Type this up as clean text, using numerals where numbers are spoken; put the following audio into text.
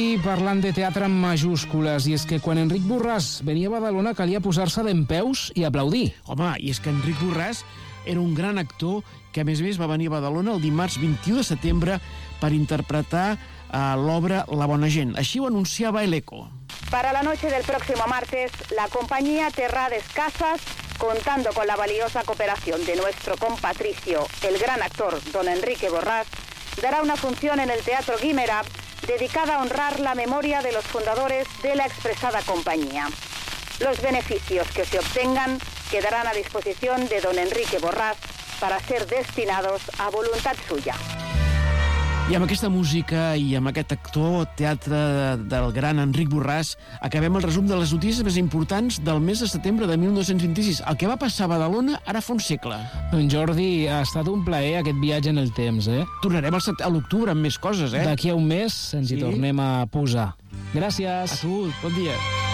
I parlant de teatre en majúscules, i és que quan Enric Borràs venia a Badalona calia posar-se dempeus i aplaudir. Home, i és que Enric Borràs era un gran actor que, a més va venir a Badalona el dimarts 21 de setembre per interpretar l'obra La bona gent. Així ho anunciava el Eco. Para la noche del próximo martes, la compañía Terrades Casas, contando con la valiosa cooperación de nuestro compatricio, el gran actor don Enrique Borràs, dará una función en el Teatro Guimerá dedicada a honrar la memoria de los fundadores de la expresada compañía. Los beneficios que se obtengan quedarán a disposición de don Enrique Borràs para ser destinados a voluntad suya. I amb aquesta música i amb aquest actor, teatre del gran Enric Borràs, acabem el resum de les notícies més importants del mes de setembre de 1926. El que va passar a Badalona ara fa un segle. Doncs Jordi, ha estat un plaer aquest viatge en el temps, Tornarem a l'octubre amb més coses, D'aquí a un mes ens hi tornem a posar. Gràcies. A tu, bon dia.